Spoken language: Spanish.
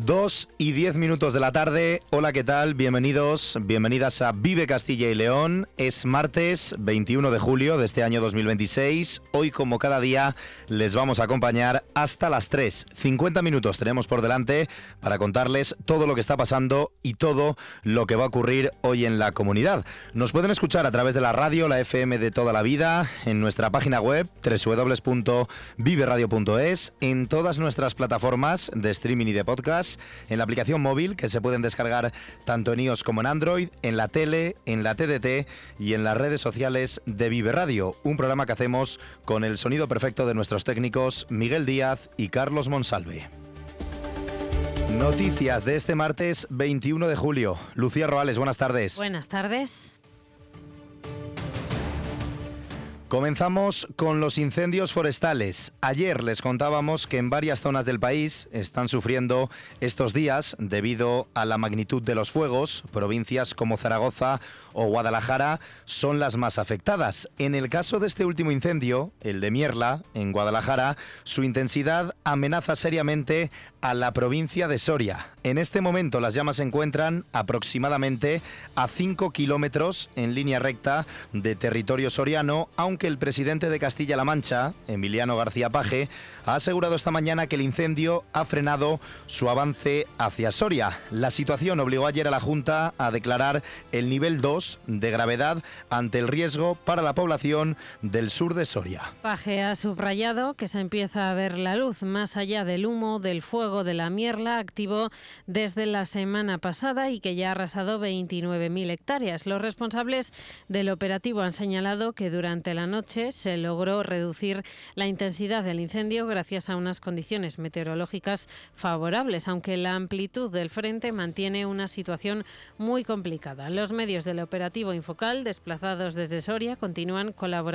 2:10 de la tarde. Hola, ¿qué tal? Bienvenidos, bienvenidas a Vive Castilla y León. Es martes 21 de julio de este año 2026. Hoy, como cada día, les vamos a acompañar hasta las 3. 50 minutos tenemos por delante para contarles todo lo que está pasando y todo lo que va a ocurrir hoy en la comunidad. Nos pueden escuchar a través de la radio, la FM de toda la vida, en nuestra página web www.viveradio.es, en todas nuestras plataformas de streaming y de podcast, en la aplicación móvil que se pueden descargar tanto en iOS como en Android, en la tele, en la TDT y en las redes sociales de Vive Radio, un programa que hacemos con el sonido perfecto de nuestros técnicos Miguel Díaz y Carlos Monsalve. Noticias de este martes 21 de julio. Lucía Roales, buenas tardes. Buenas tardes. Comenzamos con los incendios forestales. Ayer les contábamos que en varias zonas del país están sufriendo estos días debido a la magnitud de los fuegos. Provincias como Zaragoza o Guadalajara son las más afectadas. En el caso de este último incendio, el de Mierla, en Guadalajara, su intensidad amenaza seriamente a la provincia de Soria. En este momento las llamas se encuentran aproximadamente a 5 kilómetros en línea recta de territorio soriano, aunque el presidente de Castilla-La Mancha, Emiliano García Paje, ha asegurado esta mañana que el incendio ha frenado su avance hacia Soria. La situación obligó ayer a la Junta a declarar el nivel 2 de gravedad ante el riesgo para la población del sur de Soria. Paje ha subrayado que se empieza a ver la luz más allá del humo del fuego de la Mierla, activo desde la semana pasada y que ya ha arrasado 29.000 hectáreas. Los responsables del operativo han señalado que durante la noche se logró reducir la intensidad del incendio gracias a unas condiciones meteorológicas favorables, aunque la amplitud del frente mantiene una situación muy complicada. Los medios del operativo Infocal, desplazados desde Soria, continúan colaborando